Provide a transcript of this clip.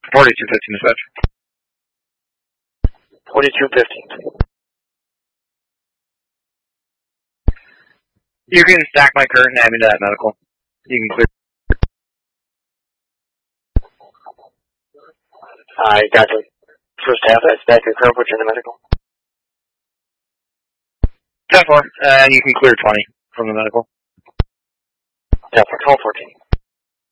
4215 dispatch. 4215. You can stack my current and add me to that medical. You can clear. I got you. First half, I stack your current, put you in the medical. 10-4, and you can clear 20 from the medical. 10-4, 12-14.